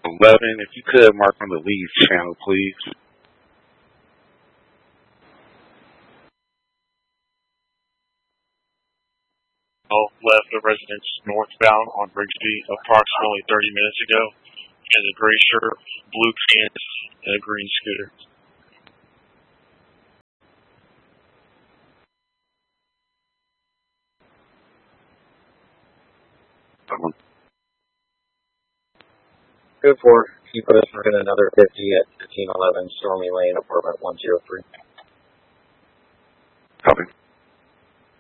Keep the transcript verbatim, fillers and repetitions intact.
eleven, if you could mark on the leads channel, please. Oh, left the residence northbound on Brigsby approximately thirty minutes ago. He has a gray shirt, blue pants, and a green scooter. Good for. He put us within another fifty at fifteen eleven Stormy Lane, apartment one oh three. Copy.